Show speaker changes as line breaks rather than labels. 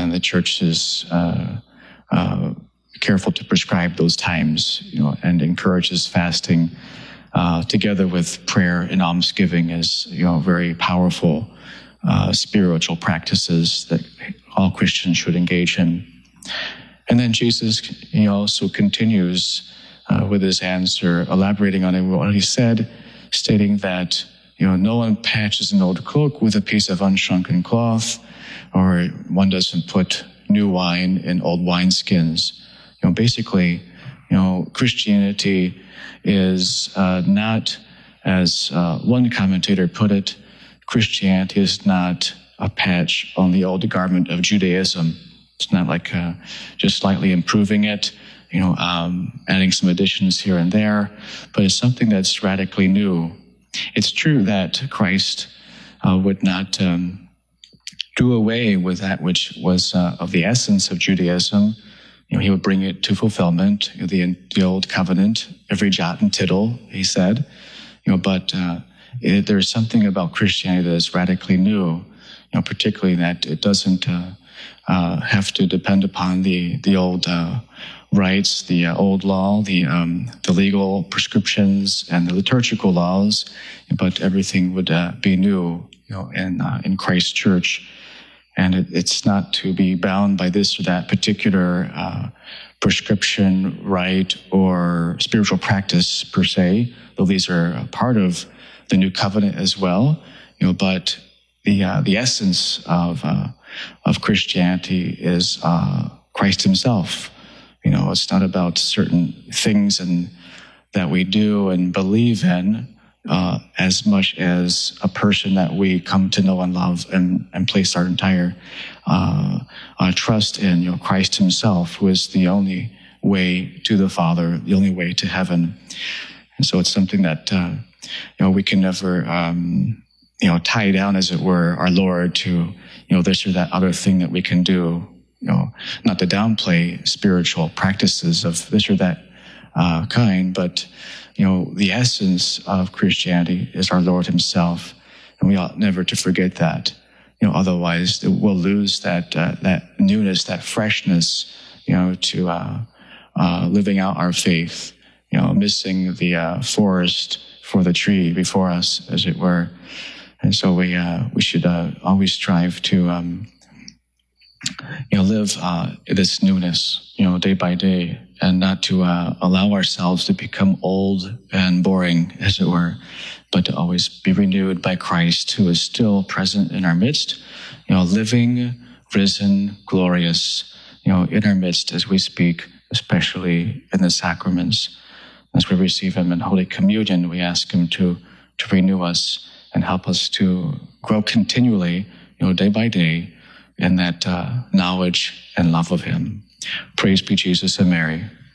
and the church is careful to prescribe those times, and encourages fasting together with prayer and almsgiving as very powerful spiritual practices that all Christians should engage in. And then Jesus, also continues with his answer, elaborating on what he said, stating that no one patches an old cloak with a piece of unshrunken cloth, or one doesn't put new wine in old wineskins. Basically, Christianity is not, as one commentator put it, Christianity is not a patch on the old garment of Judaism. It's not like just slightly improving it, adding some additions here and there, but it's something that's radically new. It's true that Christ would not do away with that which was of the essence of Judaism. He would bring it to fulfillment, the old covenant, every jot and tittle, he said. But there's something about Christianity that is radically new, particularly that it doesn't have to depend upon the old rites, the old law, the legal prescriptions and the liturgical laws, but everything would be new, in Christ's church. And it's not to be bound by this or that particular prescription, rite, or spiritual practice per se, though these are a part of the new covenant as well. But the essence of Christianity is Christ himself. It's not about certain things and that we do and believe in, as much as a person that we come to know and love and place our entire trust in, Christ himself, who is the only way to the Father, the only way to heaven. And so it's something that, we can never, tie down, as it were, our Lord to, this or that other thing that we can do, not to downplay spiritual practices of this or that kind, but the essence of Christianity is our Lord himself, and we ought never to forget that. Otherwise we'll lose that newness, that freshness, to living out our faith, missing the forest for the tree before us, as it were. And so we should always strive to live this newness, day by day, and not to allow ourselves to become old and boring, as it were, but to always be renewed by Christ, who is still present in our midst, living, risen, glorious, in our midst as we speak, especially in the sacraments. As we receive him in Holy Communion, we ask him to renew us and help us to grow continually, day by day, in that knowledge and love of him. Praise be Jesus and Mary.